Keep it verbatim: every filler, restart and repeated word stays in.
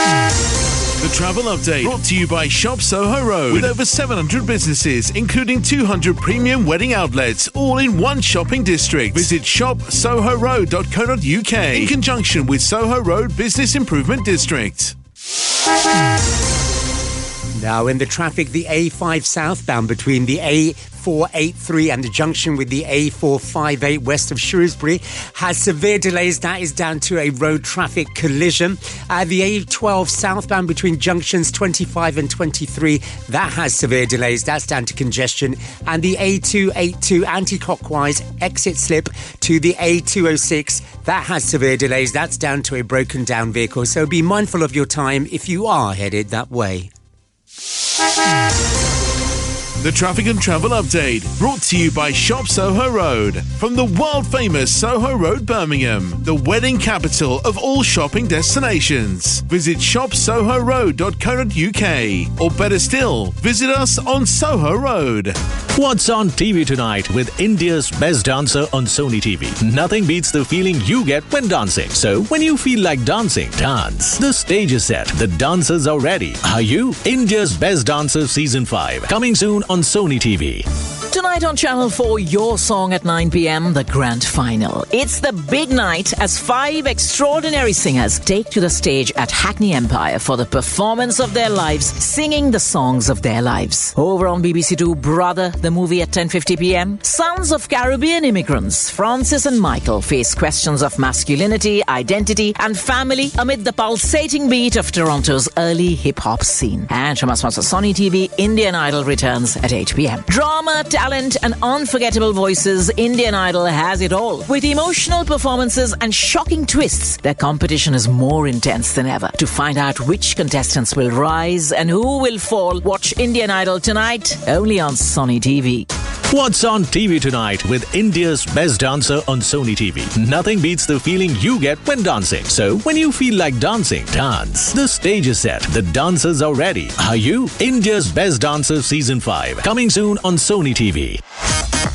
The travel update brought to you by Shop Soho Road. With over seven hundred businesses, including two hundred premium wedding outlets, all in one shopping district. Visit shop soho road dot co dot uk in conjunction with Soho Road Business Improvement District. Now in the traffic, the A five southbound between the A four eighty-three and the junction with the A four fifty-eight west of Shrewsbury has severe delays. That is down to a road traffic collision. Uh, the A twelve southbound between junctions twenty-five and twenty-three, that has severe delays. That's down to congestion. And the A two eighty-two anti-clockwise exit slip to the A two oh six, that has severe delays. That's down to a broken down vehicle. So be mindful of your time if you are headed that way. The traffic and travel update brought to you by Shop Soho Road. From the world famous Soho Road, Birmingham, the wedding capital of all shopping destinations. Visit shop soho road dot co dot uk, or better still, visit us on Soho Road. What's on T V tonight with India's best dancer on Sony T V? Nothing beats the feeling you get when dancing. So when you feel like dancing, dance. The stage is set. The dancers are ready. Are you? India's Best Dancer Season five. Coming soon on Sony T V. Tonight on Channel four, Your Song at nine p.m, the grand final. It's the big night as five extraordinary singers take to the stage at Hackney Empire for the performance of their lives, singing the songs of their lives. Over on B B C Two, Brother, the movie at ten fifty p.m. Sons of Caribbean immigrants, Francis and Michael face questions of masculinity, identity and family amid the pulsating beat of Toronto's early hip-hop scene. And from our sponsor Sony T V, Indian Idol returns at eight p.m. Drama, talent and unforgettable voices, Indian Idol has it all. With emotional performances and shocking twists, their competition is more intense than ever. To find out which contestants will rise and who will fall, watch Indian Idol tonight, only on Sony T V. What's on T V tonight with India's best dancer on Sony T V? Nothing beats the feeling you get when dancing. So when you feel like dancing, dance. The stage is set. The dancers are ready. Are you? India's Best Dancer Season five. Coming soon on Sony T V.